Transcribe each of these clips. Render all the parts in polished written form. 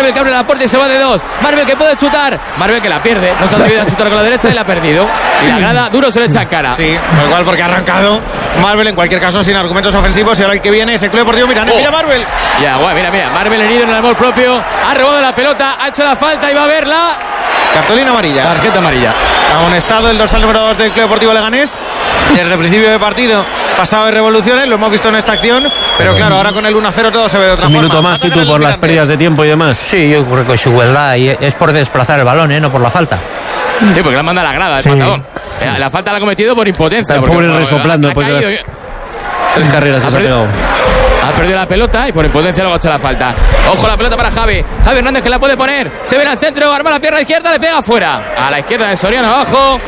Marvel que abre la puerta y se va de 2. Marvel que puede chutar. Marvel que la pierde. No se ha atrevido a chutar con la derecha y la ha perdido. Y la grada Duro se le echa en cara. Sí, tal cual, porque ha arrancado Marvel en cualquier caso sin argumentos ofensivos. Y ahora el que viene es el Club Deportivo Mirandés. Mira Marvel. Ya, bueno, mira. Marvel herido en el amor propio. Ha robado la pelota. Ha hecho la falta y va a verla. Cartulina amarilla. Tarjeta amarilla. Amonestado el dorsal número 2 del Club Deportivo Leganés. Desde el principio de partido pasado de revoluciones, lo hemos visto en esta acción, pero claro, ahora con el 1-0 todo se ve de otra forma. Un minuto más y tú por las pérdidas de tiempo y demás. Sí, yo creo que es igualdad y es por desplazar el balón, no por la falta. Sí, porque la manda a la grada, el patadón. La falta la ha cometido por impotencia. El pobre resoplando después de 3 carreras que se ha pegado. Ha perdido la pelota y por impotencia luego ha hecho la falta. Ojo la pelota para Javi Hernández que la puede poner. Se ve al centro, arma la pierna izquierda, le pega afuera. A la izquierda de Soriano abajo.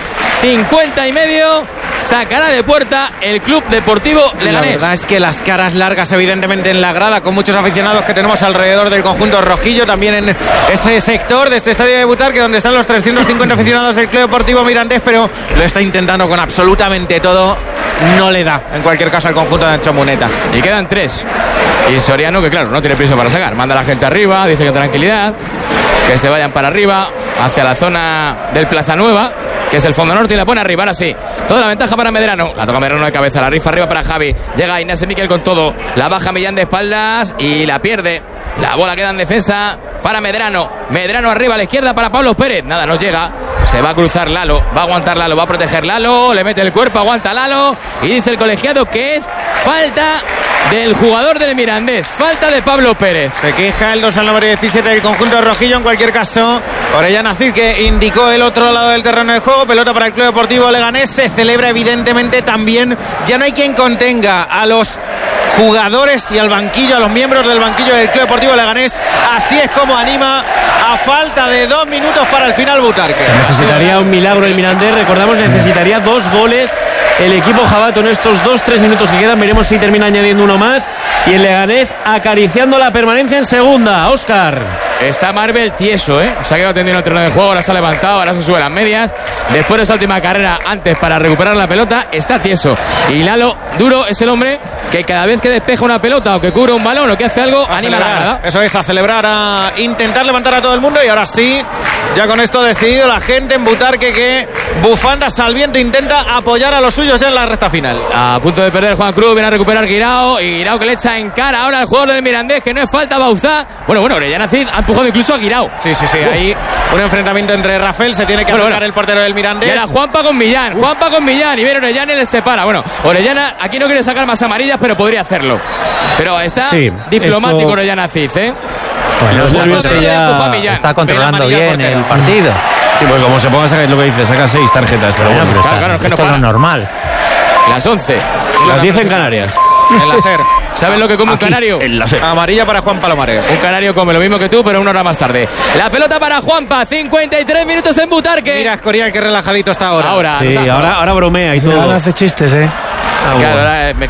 50 y medio. Sacará de puerta el Club Deportivo Leganés. La verdad es que las caras largas evidentemente en la grada, con muchos aficionados que tenemos alrededor del conjunto rojillo, también en ese sector de este estadio de Butarque donde están los 350 aficionados del Club Deportivo Mirandés, pero lo está intentando con absolutamente todo. No le da, en cualquier caso, al conjunto de Ancho Muneta. Y quedan 3. Y Soriano, que claro, no tiene prisa para sacar. Manda a la gente arriba, dice que tranquilidad, que se vayan para arriba, hacia la zona del Plaza Nueva, que es el fondo norte, y la pone arriba. Ahora sí, toda la ventaja para Medrano. La toca Medrano de cabeza, la rifa arriba para Javi. Llega Inés Miquel con todo. La baja Millán de espaldas y la pierde. La bola queda en defensa para Medrano. Medrano arriba a la izquierda para Pablo Pérez. Nada, no llega. Se va a cruzar Lalo. Va a aguantar Lalo. Va a proteger Lalo. Le mete el cuerpo. Aguanta Lalo. Y dice el colegiado que es falta del jugador del Mirandés. Falta de Pablo Pérez. Se queja el dorsal número 17 del conjunto de rojillo. En cualquier caso, Orellana Cid, que indicó el otro lado del terreno de juego. Pelota para el Club Deportivo Leganés. Se celebra evidentemente también. Ya no hay quien contenga a los jugadores y al banquillo, a los miembros del banquillo del Club Deportivo Leganés. Así es como anima a falta de 2 minutos para el final Butarque. Se necesitaría un milagro el Mirandés. Recordamos, necesitaría 2 goles el equipo jabato en estos 2-3 minutos que quedan. Veremos si termina añadiendo uno más. Y el Leganés acariciando la permanencia en segunda. Óscar. Está Marvel tieso, Se ha quedado tendido en el terreno de juego, ahora se ha levantado, ahora se sube las medias. Después de esa última carrera, antes para recuperar la pelota, está tieso. Y Lalo Duro es el hombre que cada vez que despeja una pelota o que cubre un balón o que hace algo, anima a la grada. Eso es, a celebrar, a intentar levantar a todo el mundo. Y ahora sí, ya con esto decidido la gente en Butarque que bufandas al viento intenta apoyar a los suyos ya en la recta final. A punto de perder Juan Cruz, viene a recuperar Guirao. Y Guirao que le echa en cara ahora al jugador del Mirandés, que no es falta Bauzá. Bueno, Orellana Cid ha empujado incluso a Guirao. Sí, ahí un enfrentamiento entre Rafael, se tiene que acercar el portero del Mirandés. Y era Juanpa con Millán, y viene Orellana y les separa. Bueno, Orellana aquí no quiere sacar más amarillas, pero podría hacerlo. Pero está diplomático esto... Orellana Cid, Bueno, los nervios que ya está controlando bien el partido. Sí, pues como se ponga a sacar, es lo que dice, saca 6 tarjetas, pero bueno, claro, es que esto no es normal. Las 11. Las 10 en Canarias. En la SER. ¿Sabes lo que come un canario? En la SER. Amarilla para Juan Palomares. Un canario come lo mismo que tú, pero 1 hora más tarde. La pelota para Juanpa, 53 minutos en Butarque. Mira, Escorial, qué relajadito está ahora. Sí, ahora bromea y todo. Ahora hace chistes, Claro,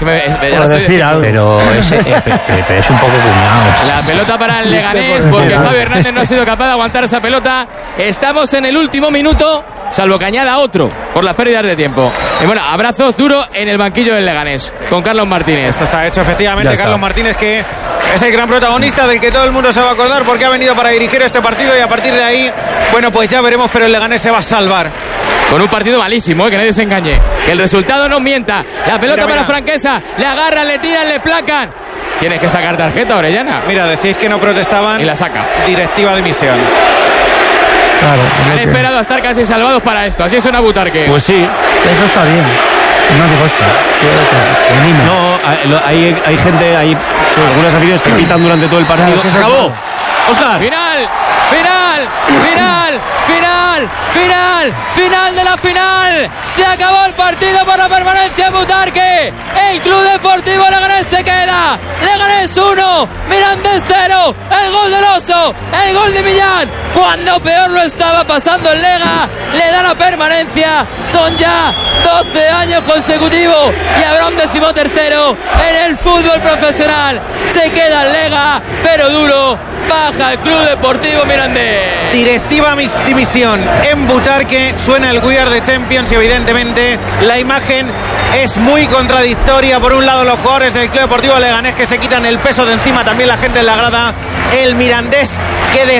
pero es un poco cuñado. La pelota para el Leganés, porque Javi Hernández no ha sido capaz de aguantar esa pelota. Estamos en el último minuto, salvo que añada otro por las pérdidas de tiempo. Y bueno, abrazos duros en el banquillo del Leganés con Carlos Martínez. Esto está hecho efectivamente. Carlos Martínez, que es el gran protagonista del que todo el mundo se va a acordar, porque ha venido para dirigir este partido, y a partir de ahí, bueno, pues ya veremos, pero el Leganés se va a salvar. Con un partido malísimo, que nadie se engañe. Que el resultado no mienta. La pelota para Franquesa. Le agarran, le tiran, le placan. Tienes que sacar tarjeta, Orellana. Mira, decís que no protestaban. Y la saca. Directiva de dimisión. Claro. Han esperado a estar casi salvados para esto. Así suena Butarque. Pues sí. Eso está bien. No digo esto. No, hay gente, hay algunas aficiones que pitan durante todo el partido. Claro, ¡Se acabó! ¡Óscar! Final de la final. Se acabó el partido por la permanencia en Butarque. El Club Deportivo Leganés se queda. Leganés 1, Mirandés 0. El gol del Oso, el gol de Millán. Cuando peor lo estaba pasando el Lega, le da la permanencia. Son ya 12 años consecutivos y habrá un 13º en el fútbol profesional. Se queda el Lega, pero duro. Baja el Club Deportivo Mirandés. Directiva dimisión en Butarque. Suena el We Are the Champions y evidentemente la imagen es muy contradictoria. Por un lado, los jugadores del Club Deportivo Leganés que se quitan el peso de encima, también la gente en la grada. El Mirandés que